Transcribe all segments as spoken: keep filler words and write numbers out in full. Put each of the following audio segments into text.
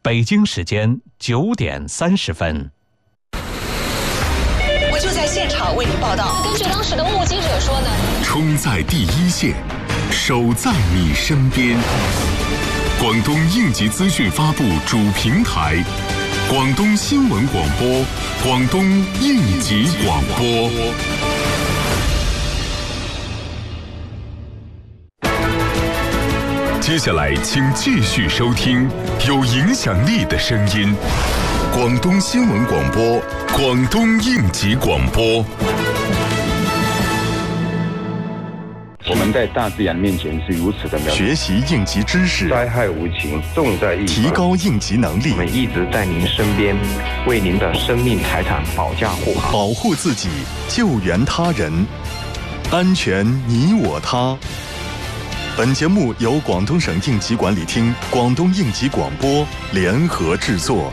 北京时间九点三十分。 我就在现场为您报道。 根据当时的目击者说呢， 冲在第一线，守在你身边。广东应急资讯发布主平台，广东新闻广播，广东应急广播。接下来，请继续收听有影响力的声音。广东新闻广播，广东应急广播。 我们在大自然面前是如此的渺小， 学习应急知识， 灾害无情，重在预防， 提高应急能力。 我们一直在您身边，为您的生命财产保驾护航， 保护自己，救援他人，安全你我他。本节目由广东省应急管理厅、广东应急广播联合制作。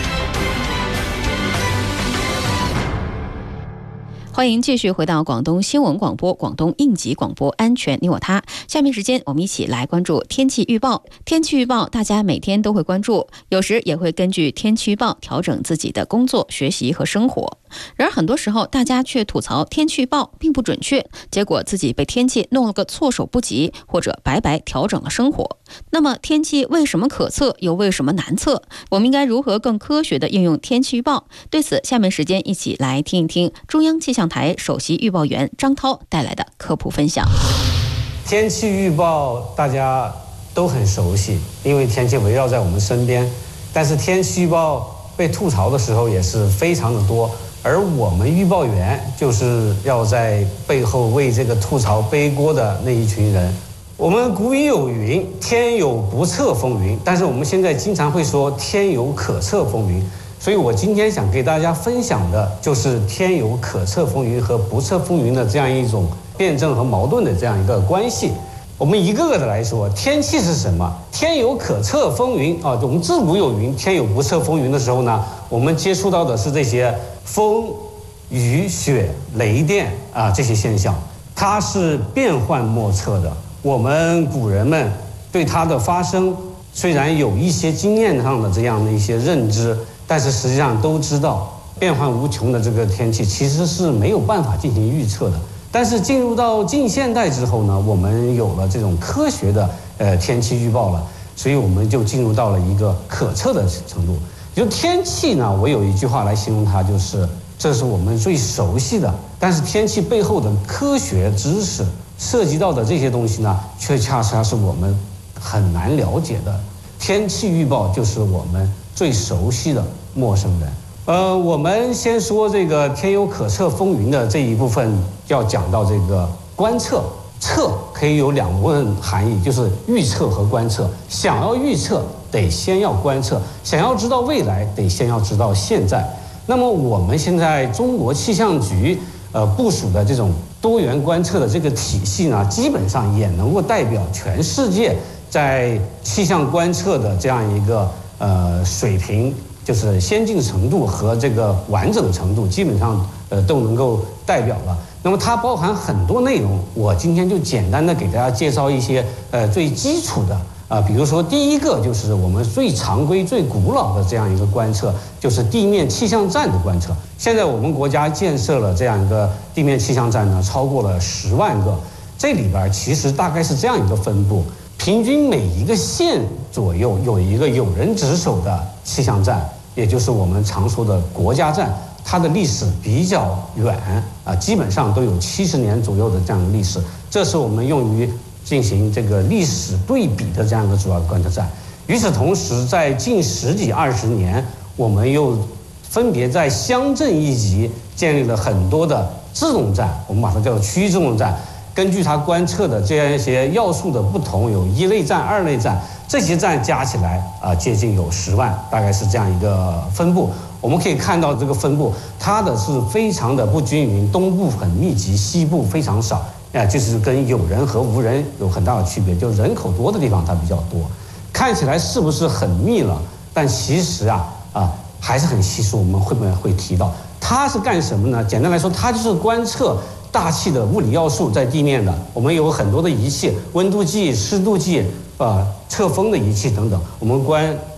欢迎继续回到广东新闻广播、广东应急广播，安全你我他。下面时间我们一起来关注天气预报。天气预报大家每天都会关注，有时也会根据天气预报调整自己的工作、学习和生活。然而很多时候大家却吐槽天气预报并不准确，结果自己被天气弄了个措手不及，或者白白调整了生活。那么天气为什么可测，又为什么难测？我们应该如何更科学地应用天气预报？对此，下面时间一起来听一听中央气象台首席预报员张涛带来的科普分享。 天气预报大家都很熟悉，因为天气围绕在我们身边，但是天气预报被吐槽的时候也是非常的多，而我们预报员就是要在背后为这个吐槽背锅的那一群人。我们古语有云，天有不测风云，但是我们现在经常会说天有可测风云，所以我今天想给大家分享的就是天有可测风云和不测风云的这样一种辩证和矛盾的这样一个关系。我们一个个的来说，天气是什么？天有可测风云啊，我们自古有云，天有不测风云的时候呢，我们接触到的是这些风、雨、雪、雷电啊这些现象，它是变幻莫测的。我们古人们对它的发生虽然有一些经验上的这样的一些认知，但是实际上都知道变幻无穷的这个天气其实是没有办法进行预测的。但是进入到近现代之后呢，我们有了这种科学的呃天气预报了，所以我们就进入到了一个可测的程度。就天气呢，我有一句话来形容它，就是这是我们最熟悉的，但是天气背后的科学知识涉及到的这些东西呢，却恰恰是我们很难了解的。天气预报就是我们最熟悉的陌生人。呃，我们先说这个天有可测风云的这一部分，要讲到这个观测。测可以有两部分含义，就是预测和观测。想要预测，得先要观测；想要知道未来，得先要知道现在。那么我们现在中国气象局呃部署的这种多元观测的这个体系呢，基本上也能够代表全世界在气象观测的这样一个呃水平，就是先进程度和这个完整程度，基本上呃都能够代表了。那么它包含很多内容，我今天就简单的给大家介绍一些呃最基础的啊、呃，比如说第一个就是我们最常规、最古老的这样一个观测，就是地面气象站的观测。现在我们国家建设了这样一个地面气象站呢，超过了十万个。这里边其实大概是这样一个分布，平均每一个县左右有一个有人值守的气象站，也就是我们常说的国家站。它的历史比较远啊，基本上都有七十年左右的这样的历史。这是我们用于进行这个历史对比的这样一个主要的观测站。与此同时，在近十几二十年，我们又分别在乡镇一级建立了很多的自动站，我们把它叫做区域自动站。根据它观测的这样一些要素的不同，有一类站、二类站，这些站加起来啊，接近有十万，大概是这样一个分布。我们可以看到这个分布，它的是非常的不均匀，东部很密集，西部非常少，啊，就是跟有人和无人有很大的区别，就人口多的地方它比较多，看起来是不是很密了？但其实啊啊还是很稀疏。我们会不会会提到它是干什么呢？简单来说，它就是观测大气的物理要素在地面的。我们有很多的仪器，温度计、湿度计，呃，测风的仪器等等。我们观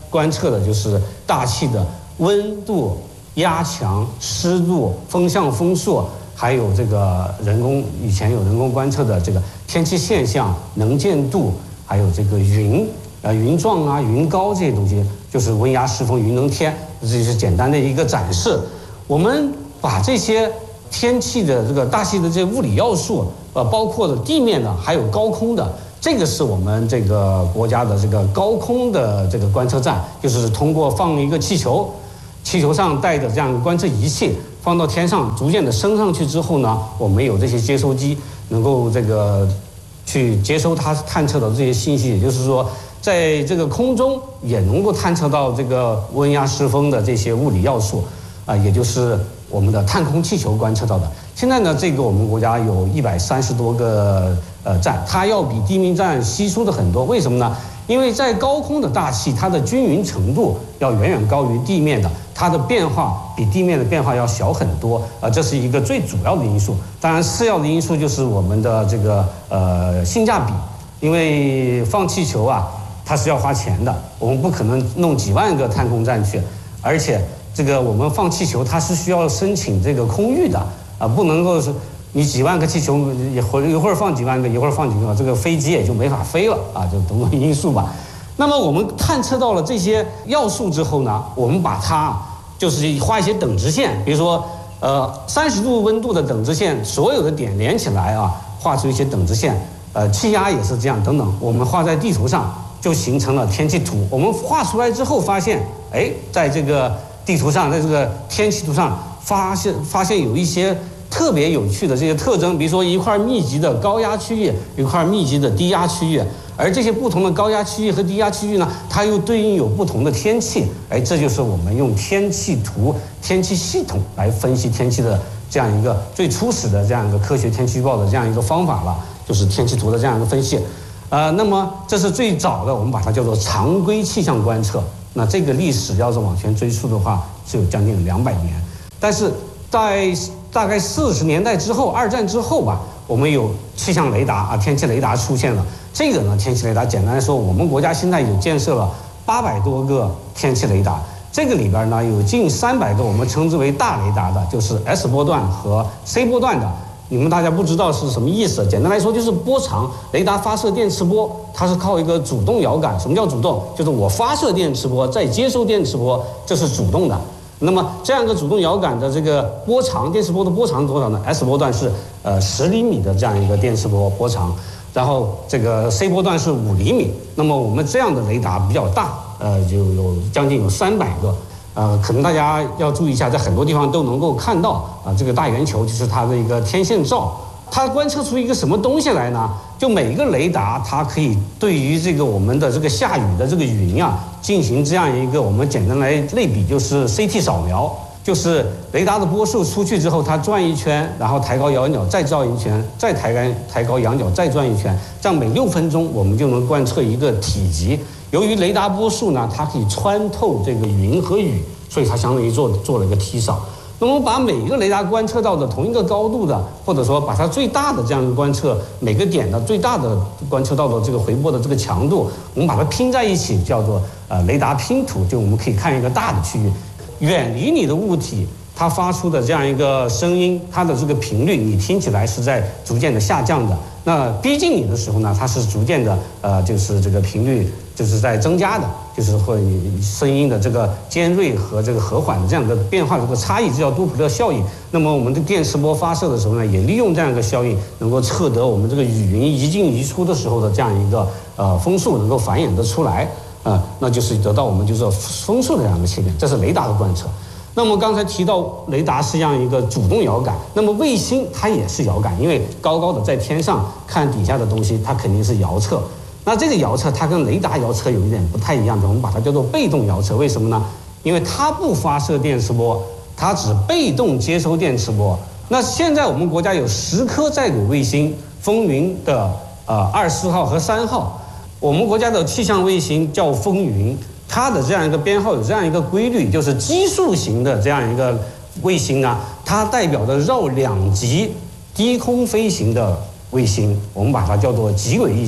观测的就是大气的温度、压强、湿度、风向、风速，还有这个人工以前有人工观测的这个天气现象、能见度，还有这个云。呃，云状啊、云高这些东西，就是温压湿风云能天，这是简单的一个展示。我们把这些天气的这个大气的这些物理要素，呃，包括了地面的，还有高空的，这个是我们这个国家的这个高空的这个观测站，就是通过放一个气球，气球上带着这样一个观测仪器，放到天上，逐渐的升上去之后呢，我们有这些接收机能够这个去接收它探测到这些信息，也就是说。在这个空中也能够探测到这个温压湿风的这些物理要素，啊，也就是我们的探空气球观测到的。现在呢，这个我们国家有一百三十多个呃站，它要比地面站稀疏的很多。为什么呢？因为在高空的大气，它的均匀程度要远远高于地面的，它的变化比地面的变化要小很多。啊，这是一个最主要的因素。当然，次要的因素就是我们的这个呃性价比，因为放气球啊。它是要花钱的，我们不可能弄几万个探空站去，而且这个我们放气球，它是需要申请这个空域的啊，不能够是你几万个气球一会儿一会儿放几万个，一会儿放几个，这个飞机也就没法飞了啊，就种种因素吧。那么我们探测到了这些要素之后呢，我们把它就是画一些等值线，比如说呃三十度温度的等值线，所有的点连起来啊，画出一些等值线，呃气压也是这样等等，我们画在地图上。就形成了天气图。我们画出来之后发现，哎，在这个地图上，在这个天气图上发现发现有一些特别有趣的这些特征，比如说一块密集的高压区域，一块密集的低压区域，而这些不同的高压区域和低压区域呢，它又对应有不同的天气。哎，这就是我们用天气图、天气系统来分析天气的这样一个最初始的这样一个科学天气预报的这样一个方法了，就是天气图的这样一个分析。呃，那么这是最早的，我们把它叫做常规气象观测。那这个历史要是往前追溯的话，是有将近两百年。但是在大概四十年代之后，二战之后吧，我们有气象雷达啊，天气雷达出现了。这个呢，天气雷达简单来说，我们国家现在有建设了八百多个天气雷达。这个里边呢，有近三百个我们称之为大雷达的，就是 S 波段和 C 波段的。你们大家不知道是什么意思？简单来说就是波长，雷达发射电磁波，它是靠一个主动摇杆。什么叫主动？就是我发射电磁波，再接收电磁波，这是主动的。那么这样一个主动摇杆的这个波长，电磁波的波长多少呢 ？S 波段是呃十厘米的这样一个电磁波波长，然后这个 C 波段是五厘米。那么我们这样的雷达比较大，呃，就有将近有三百个。呃，可能大家要注意一下，在很多地方都能够看到啊、呃，这个大圆球就是它的一个天线罩。它观测出一个什么东西来呢？就每一个雷达，它可以对于这个我们的这个下雨的这个云啊，进行这样一个我们简单来类比，就是 C T 扫描，就是雷达的波束出去之后，它转一圈，然后抬高仰角再照一圈，再抬高抬高仰角再转一圈，这样每六分钟我们就能观测一个体积。由于雷达波束呢，它可以穿透这个云和雨，所以它相当于做做了一个 T 扫。那么把每一个雷达观测到的同一个高度的，或者说把它最大的这样一个观测每个点的最大的观测到的这个回波的这个强度，我们把它拼在一起，叫做呃雷达拼图，就我们可以看一个大的区域，远离你的物体，它发出的这样一个声音，它的这个频率你听起来是在逐渐的下降的。那逼近你的时候呢，它是逐渐的呃就是这个频率就是在增加的，就是会声音的这个尖锐和这个和缓的这样的变化，这个差异，这叫多普勒效应。那么我们的电磁波发射的时候呢，也利用这样一个效应，能够测得我们这个雨云移进移出的时候的这样一个呃风速能够繁衍得出来啊、呃，那就是得到我们就是风速的这样一个切片，这是雷达的观测。那么刚才提到雷达是这样一个主动摇杆，那么卫星它也是摇杆，因为高高的在天上看底下的东西，它肯定是遥测。那这个遥测它跟雷达遥测有一点不太一样的，我们把它叫做被动遥测。为什么呢？因为它不发射电磁波，它只被动接收电磁波。那现在我们国家有十颗在轨卫星，风云的呃二四号和三号，我们国家的气象卫星叫风云。它的这样一个编号有这样一个规律，就是奇数型的这样一个卫星啊，它代表着绕两极低空飞行的卫星，我们把它叫做极轨卫星。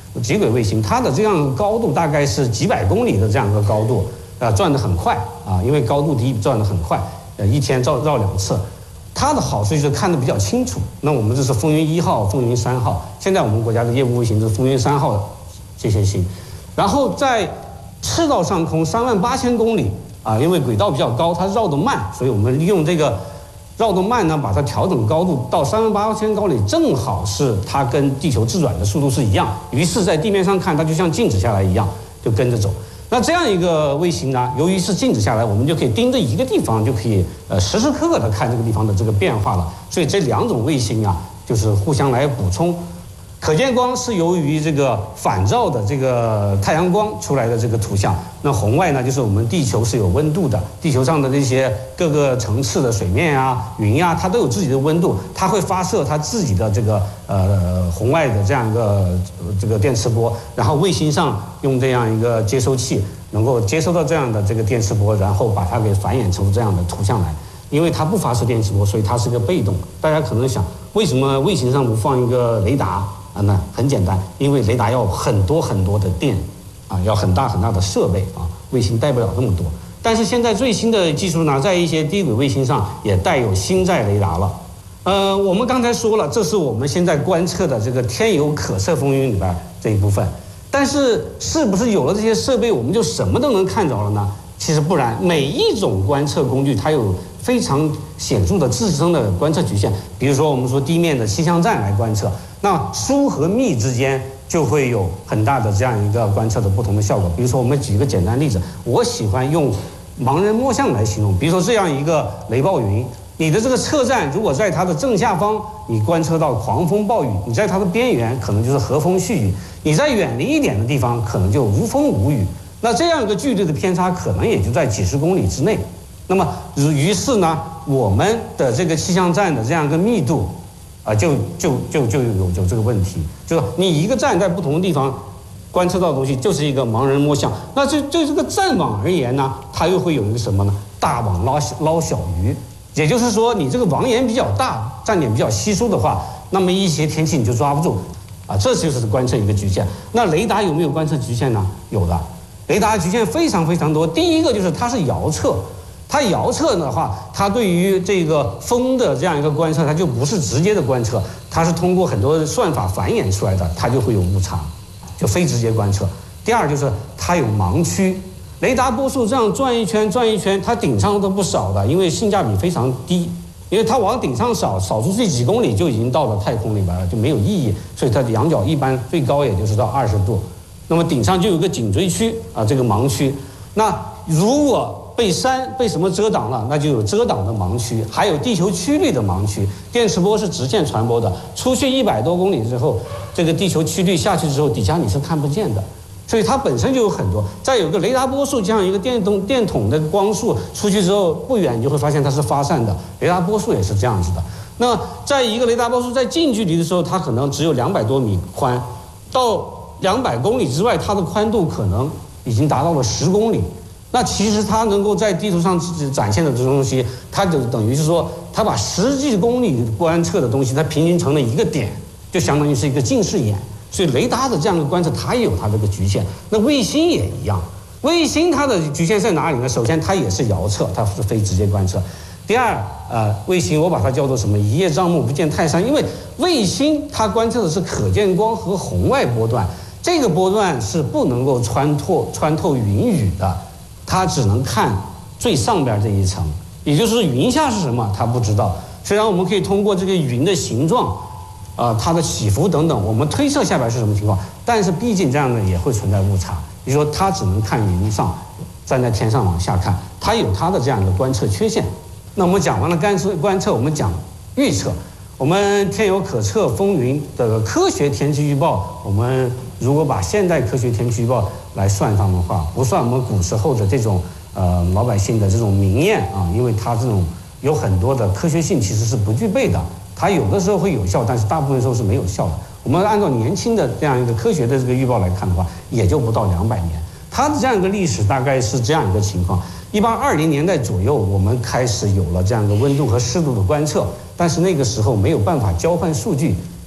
极轨卫星，它的这样高度大概是几百公里的这样一个高度，呃，转得很快啊，因为高度低，转得很快，呃，一天绕绕两次。它的好处就是看得比较清楚。那我们这是风云一号、风云三号，现在我们国家的业务卫星是风云三号这些星，然后在赤道上空三万八千公里啊，因为轨道比较高，它绕得慢，所以我们利用这个绕得慢呢，把它调整高度到三万八千公里，正好是它跟地球自转的速度是一样，于是在地面上看它就像静止下来一样，就跟着走。那这样一个卫星呢，由于是静止下来，我们就可以盯着一个地方，就可以呃时时刻刻的看这个地方的这个变化了。所以这两种卫星啊，就是互相来补充。可见光是由于这个反照的这个太阳光出来的这个图像，那红外呢，就是我们地球是有温度的，地球上的这些各个层次的水面啊、云啊，它都有自己的温度，它会发射它自己的这个呃红外的这样一个这个电磁波，然后卫星上用这样一个接收器能够接收到这样的这个电磁波，然后把它给繁衍出这样的图像来。因为它不发射电磁波，所以它是个被动。大家可能想，为什么卫星上不放一个雷达？啊，那很简单，因为雷达要很多很多的电，啊，要很大很大的设备啊，卫星带不了这么多。但是现在最新的技术呢，在一些低轨卫星上也带有星载雷达了。呃，我们刚才说了，这是我们现在观测的这个天有可测风云里边这一部分。但是，是不是有了这些设备，我们就什么都能看着了呢？其实不然，每一种观测工具它有非常显著的自身的观测局限。比如说，我们说地面的气象站来观测。那疏和密之间就会有很大的这样一个观测的不同的效果。比如说，我们举一个简单例子，我喜欢用盲人摸象来形容。比如说，这样一个雷暴云，你的这个测站如果在它的正下方，你观测到狂风暴雨；你在它的边缘，可能就是和风细雨；你在远离一点的地方，可能就无风无雨。那这样一个距离的偏差，可能也就在几十公里之内。那么，于是呢，我们的这个气象站的这样一个密度。啊，就就就就有有这个问题，就是你一个站在不同的地方观测到的东西，就是一个盲人摸象。那这对这个站网而言呢，它又会有一个什么呢？大网捞捞小鱼，也就是说，你这个网眼比较大，站点比较稀疏的话，那么一些天气你就抓不住，啊，这就是观测一个局限。那雷达有没有观测局限呢？有的，雷达局限非常非常多。第一个就是它是遥测。它遥测的话，它对于这个风的这样一个观测，它就不是直接的观测，它是通过很多算法繁衍出来的，它就会有误差，就非直接观测。第二就是它有盲区，雷达波束这样转一圈转一圈，它顶上都不少的，因为性价比非常低，因为它往顶上扫，扫出去几公里就已经到了太空里边了，就没有意义，所以它的仰角一般最高也就是到二十度，那么顶上就有个颈椎区啊，这个盲区，那如果被山被什么遮挡了，那就有遮挡的盲区，还有地球曲率的盲区。电磁波是直线传播的，出去一百多公里之后，这个地球曲率下去之后，底下你是看不见的，所以它本身就有很多。再有个雷达波束这样一个电动电筒的光束出去之后，不远你就会发现它是发散的，雷达波束也是这样子的。那在一个雷达波束在近距离的时候，它可能只有两百多米宽，到两百公里之外，它的宽度可能已经达到了十公里。那其实它能够在地图上展现的这东西，它就等于是说，它把实际公里观测的东西，它平均成了一个点，就相当于是一个近视眼。所以雷达的这样的观测，它也有它这个局限。那卫星也一样，卫星它的局限在哪里呢？首先，它也是遥测，它是非直接观测。第二，呃，卫星我把它叫做什么？一叶障目不见泰山，因为卫星它观测的是可见光和红外波段，这个波段是不能够穿透穿透云雨的。它只能看最上边这一层，也就是云下是什么，它不知道。虽然我们可以通过这个云的形状，啊、呃，它的起伏等等，我们推测下边是什么情况，但是毕竟这样的也会存在误差。也就是说，它只能看云上，站在天上往下看，它有它的这样一个观测缺陷。那我们讲完了观测观测，我们讲预测。我们天有可测风云的科学天气预报，我们如果把现代科学天气预报来算上的话，不算我们古时候的这种呃老百姓的这种民谚啊，因为它这种有很多的科学性其实是不具备的，它有的时候会有效，但是大部分时候是没有效的。我们按照年轻的这样一个科学的这个预报来看的话，也就不到两百年。它的这样一个历史大概是这样一个情况：一八二零年代左右，我们开始有了这样一个温度和湿度的观测，但是那个时候没有办法交换数据，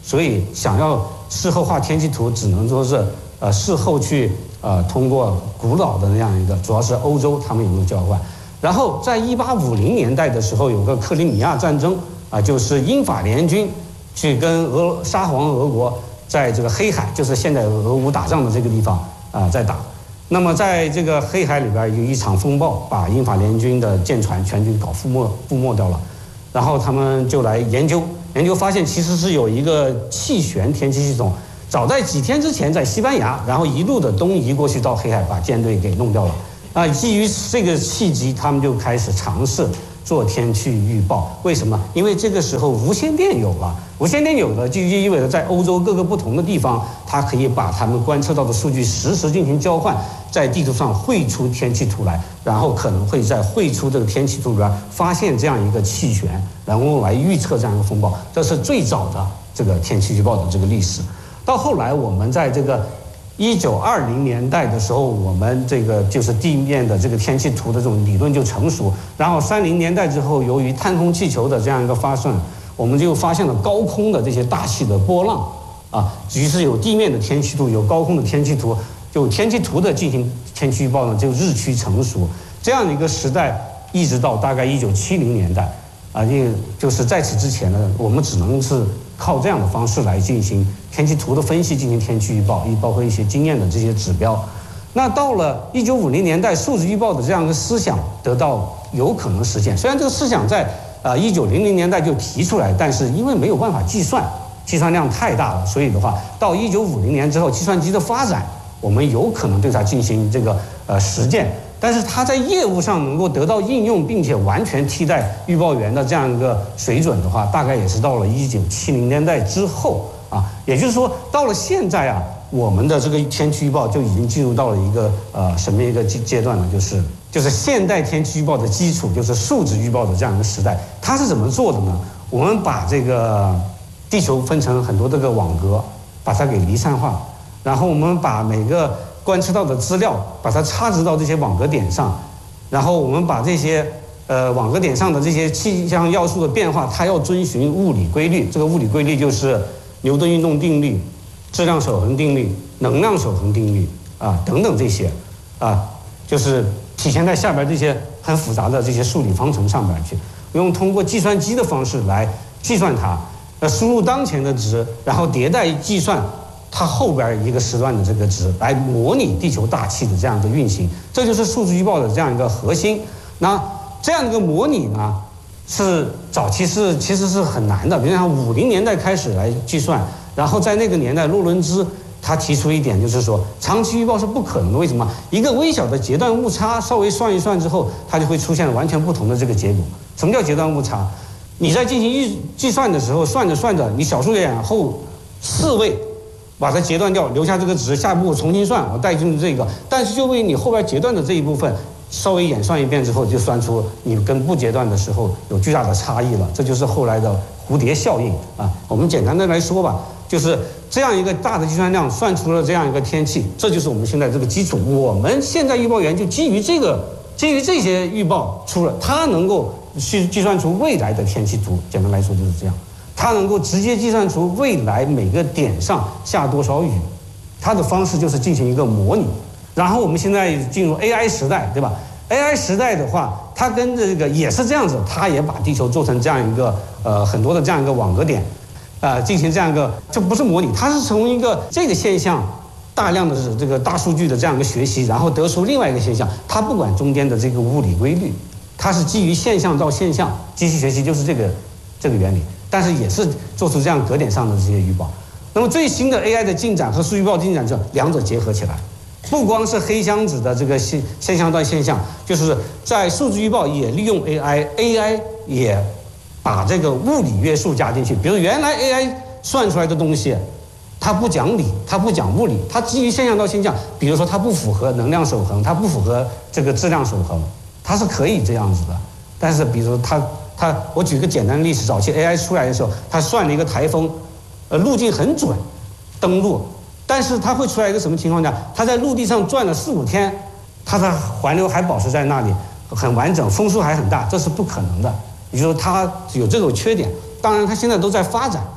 所以想要事后画天气图，只能说是呃事后去呃通过古老的那样一个，主要是欧洲他们有没有交换。然后在一八五零年代的时候，有个克里米亚战争啊，就是英法联军去跟俄沙皇俄国在这个黑海，就是现在俄乌打仗的这个地方啊在打。那么在这个黑海里边有一场风暴，把英法联军的舰船全军搞覆没覆没掉了。然后他们就来研究，研究发现其实是有一个气旋天气系统，早在几天之前在西班牙，然后一路的东移过去到黑海，把舰队给弄掉了。啊，基于这个契机，他们就开始尝试做天气预报。为什么？因为这个时候无线电有了，无线电有了，就意味着在欧洲各个不同的地方，它可以把他们观测到的数据实时进行交换，在地图上绘出天气图来，然后可能会在绘出这个天气图里边发现这样一个气旋，然后来预测这样一个风暴。这是最早的这个天气预报的这个历史。到后来，我们在这个一九二零年代的时候，我们这个就是地面的这个天气图的这种理论就成熟。然后三零年代之后，由于太空气球的这样一个发射，我们就发现了高空的这些大气的波浪啊，于是有地面的天气图，有高空的天气图，就天气图的进行天气预报呢，就日趋成熟。这样的一个时代，一直到大概一九七零年代啊，因为就是在此之前呢，我们只能是靠这样的方式来进行天气图的分析，进行天气预报，亦包括一些经验的这些指标。那到了一九五零年代，数字预报的这样一个思想得到有可能实现。虽然这个思想在呃一九零零年代就提出来，但是因为没有办法计算，计算量太大了，所以的话，到一九五零年之后，计算机的发展，我们有可能对它进行这个呃实践。但是它在业务上能够得到应用，并且完全替代预报员的这样一个水准的话，大概也是到了一九七零年代之后啊。也就是说，到了现在啊，我们的这个天气预报就已经进入到了一个呃什么一个阶段呢？就是就是现代天气预报的基础，就是数值预报的这样一个时代。它是怎么做的呢？我们把这个地球分成很多这个网格，把它给离散化，然后我们把每个观测到的资料，把它插植到这些网格点上，然后我们把这些呃网格点上的这些气象要素的变化，它要遵循物理规律。这个物理规律就是牛顿运动定律、质量守恒定律、能量守恒定律啊等等这些啊，就是体现在下边这些很复杂的这些数理方程上边去，用通过计算机的方式来计算它，呃输入当前的值，然后迭代计算它后边一个时段的这个值，来模拟地球大气的这样一个运行，这就是数字预报的这样一个核心。那这样一个模拟呢，是早期是其实是很难的，比如像五零年代开始来计算，然后在那个年代，洛伦兹他提出一点，就是说长期预报是不可能的。为什么？一个微小的截断误差，稍微算一算之后，它就会出现完全不同的这个结果。什么叫截断误差？你在进行预计算的时候，算着算着，你小数点后四位把它截断掉，留下这个值，下一步我重新算，我带进这个，但是就为你后边截断的这一部分稍微演算一遍之后，就算出你跟不截断的时候有巨大的差异了。这就是后来的蝴蝶效应啊。我们简单的来说吧，就是这样一个大的计算量算出了这样一个天气，这就是我们现在这个基础。我们现在预报员就基于这个，基于这些预报出了，它能够去计算出未来的天气图。简单来说就是这样。它能够直接计算出未来每个点上下多少雨，它的方式就是进行一个模拟。然后我们现在进入 A I 时代，对吧 ？A I 时代的话，它跟这个也是这样子，它也把地球做成这样一个呃很多的这样一个网格点，啊、呃，进行这样一个，这不是模拟，它是从一个这个现象大量的这个大数据的这样一个学习，然后得出另外一个现象，它不管中间的这个物理规律，它是基于现象到现象，机器学习就是这个这个原理。但是也是做出这样格点上的这些预报。那么最新的 A I 的进展和数据预报进展，就两者结合起来，不光是黑箱子的这个现现象到现象，就是在数据预报也利用 A I，A I 也把这个物理约束加进去。比如原来 A I 算出来的东西，它不讲理，它不讲物理，它基于现象到现象。比如说它不符合能量守恒，它不符合这个质量守恒，它是可以这样子的。但是比如说它。它，我举个简单的例子，早期 A I 出来的时候，它算了一个台风，呃，路径很准，登陆，但是它会出来一个什么情况呢？它在陆地上转了四五天，它的环流还保持在那里，很完整，风速还很大，这是不可能的。也就是说，它有这种缺点。当然，它现在都在发展，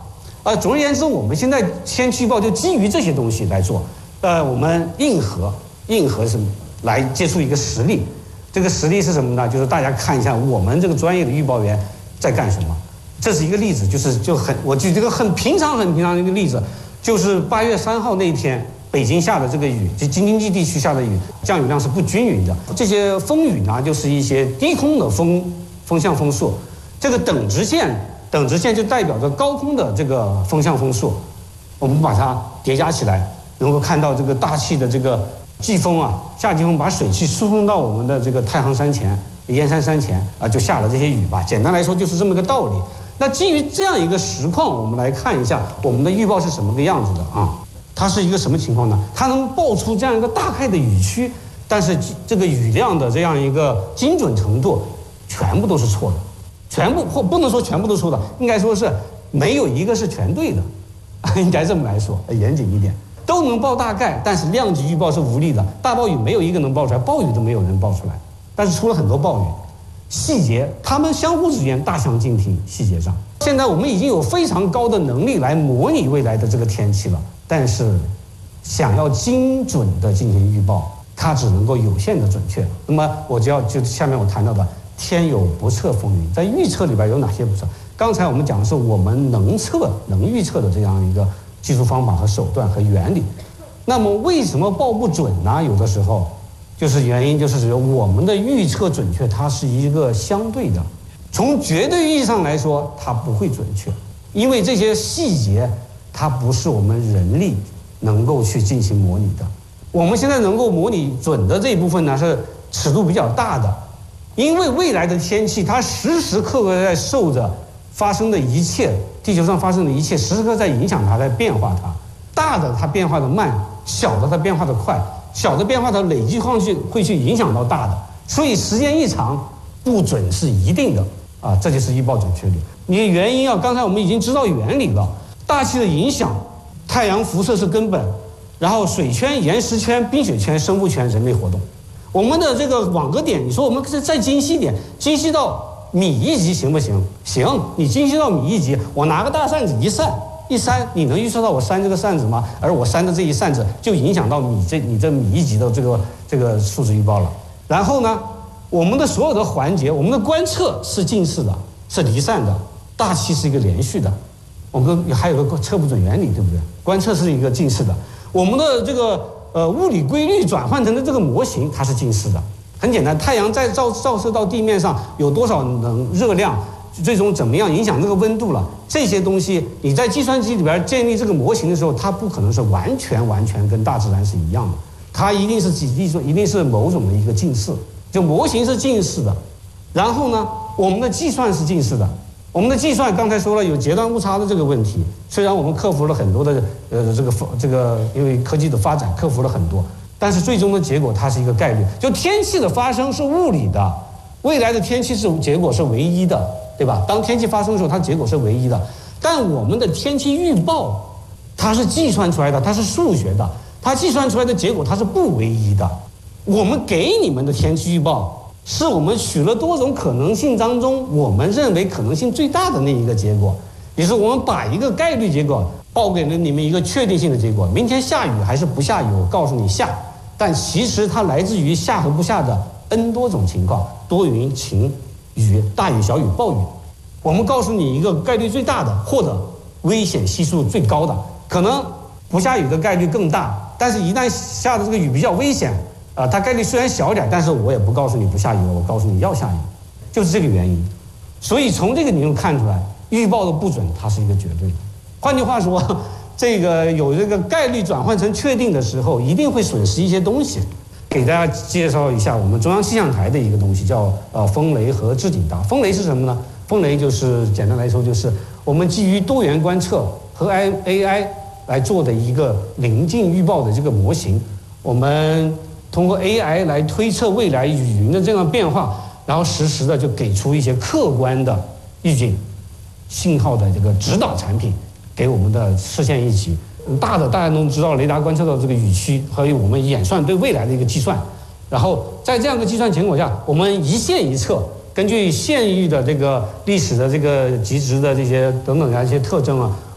呃，总而言之，我们现在天气预报就基于这些东西来做。呃，我们硬核硬核什么来接触一个实例，这个实例是什么呢？就是大家看一下我们这个专业的预报员在干什么。这是一个例子，就是就很我举这个很平常很平常的一个例子，就是八月三号那一天，北京下的这个雨，就京津冀地区下的雨，降雨量是不均匀的。这些风雨呢，就是一些低空的风风向风速，这个等值线等值线就代表着高空的这个风向风速，我们把它叠加起来，能够看到这个大气的这个季风啊，夏季风把水汽输送到我们的这个太行山前、燕山山前啊，就下了这些雨吧。简单来说就是这么个道理。那基于这样一个实况，我们来看一下我们的预报是什么个样子的啊？它是一个什么情况呢？它能报出这样一个大概的雨区，但是这个雨量的这样一个精准程度，全部都是错的，全部或不能说全部都错的，应该说是没有一个是全对的，应该这么来说，严谨一点，都能报大概，但是量级预报是无力的，大暴雨没有一个能报出来，暴雨都没有人报出来，但是出了很多暴雨。细节，它们相互之间大相径庭。细节上，现在我们已经有非常高的能力来模拟未来的这个天气了，但是想要精准的进行预报，它只能够有限的准确。那么我就要就下面我谈到的天有不测风云，在预测里边有哪些不测？刚才我们讲的是我们能测、能预测的这样一个技术方法和手段和原理。那么为什么报不准呢？有的时候。就是原因，就是我们的预测准确，它是一个相对的。从绝对意义上来说，它不会准确，因为这些细节，它不是我们人力能够去进行模拟的。我们现在能够模拟准的这一部分呢，是尺度比较大的，因为未来的天气，它时时刻刻在受着发生的一切，地球上发生的一切，时时刻刻在影响它，在变化它。大的它变化的慢，小的它变化的快。小的变化它累积上去会去影响到大的，所以时间一长，不准是一定的啊，这就是预报准确率。你的原因啊，刚才我们已经知道原理了，大气的影响，太阳辐射是根本，然后水圈、岩石圈、冰雪圈、生物圈、人类活动。我们的这个网格点，你说我们再精细点，精细到米一级行不行？行，你精细到米一级，我拿个大扇子一扇。一扇，你能预测到我扇这个扇子吗？而我扇的这一扇子就影响到你这你这米一级的这个这个数值预报了。然后呢，我们的所有的环节，我们的观测是近似的，是离散的，大气是一个连续的。我们还有个测不准原理，对不对？观测是一个近似的，我们的这个呃物理规律转换成的这个模型，它是近似的。很简单，太阳在照照射到地面上有多少能热量？最终怎么样影响这个温度了？这些东西你在计算机里边建立这个模型的时候，它不可能是完全完全跟大自然是一样的，它一定是几例说一定是某种的一个近似，就模型是近似的。然后呢，我们的计算是近似的。我们的计算刚才说了有截断误差的这个问题，虽然我们克服了很多的呃这个这个因为科技的发展克服了很多，但是最终的结果它是一个概率，就天气的发生是物理的，未来的天气是结果是唯一的。对吧？当天气发生的时候，它结果是唯一的。但我们的天气预报，它是计算出来的，它是数学的，它计算出来的结果它是不唯一的。我们给你们的天气预报，是我们取了多种可能性当中，我们认为可能性最大的那一个结果。也就是我们把一个概率结果报给了你们一个确定性的结果。明天下雨还是不下雨？我告诉你下，但其实它来自于下和不下的 N 多种情况，多云、晴。雨、大雨、小雨、暴雨，我们告诉你一个概率最大的，或者危险系数最高的，可能不下雨的概率更大，但是一旦下的这个雨比较危险，啊、呃，它概率虽然小一点，但是我也不告诉你不下雨了，我告诉你要下雨，就是这个原因。所以从这个你能看出来，预报的不准它是一个绝对的。换句话说，这个有这个概率转换成确定的时候，一定会损失一些东西。给大家介绍一下我们中央气象台的一个东西，叫呃风雷和置顶大。风雷是什么呢？风雷就是简单来说，就是我们基于多元观测和 A I 来做的一个临近预报的这个模型。我们通过 A I 来推测未来雨云的这样变化，然后实时的就给出一些客观的预警信号的这个指导产品给我们的视线一级。大的大家都知道，雷达观测到这个雨区，还有我们演算对未来的一个计算，然后在这样的计算情况下，我们一线一测，根据现役的这个历史的这个极值的这些等等的一些特征啊，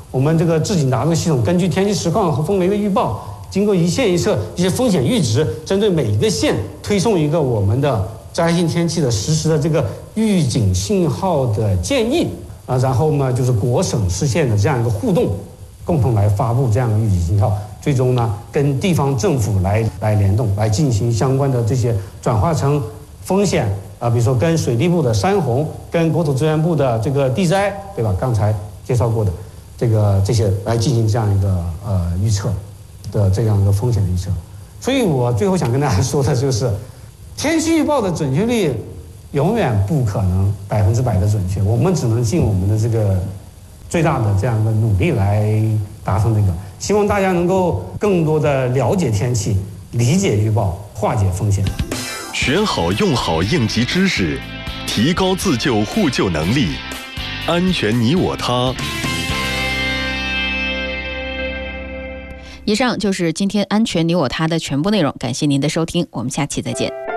我们这个智警达这个系统根据天气实况和风雷的预报，经过一线一测一些风险阈值，针对每一个县推送一个我们的灾性天气的实时的这个预警信号的建议啊，然后呢就是国省市县的这样一个互动，共同来发布这样的预警信号，最终呢跟地方政府来来联动，来进行相关的这些转化成风险啊，比如说跟水利部的山洪，跟国土资源部的这个地灾，对吧？刚才介绍过的这个这些来进行这样一个呃预测的这样一个风险的预测。所以我最后想跟大家说的就是，天气预报的准确率永远不可能百分之百的准确，我们只能尽我们的这个最大的这样的努力来达成这个。希望大家能够更多的了解天气，理解预报，化解风险。 学好用好应急知识，提高自救互救能力，安全你我他。 以上就是今天安全你我他的全部内容，感谢您的收听，我们下期再见。